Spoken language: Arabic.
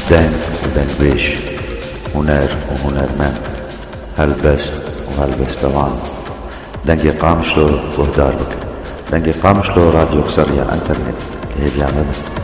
دنگ ودنگبيش، هنر وهنرمند، هلبست وهلبستوان. دنگی قامشلو گهدار بکن. دنگی قامشلو راديو قصرية انترنت اللي هي بيعمل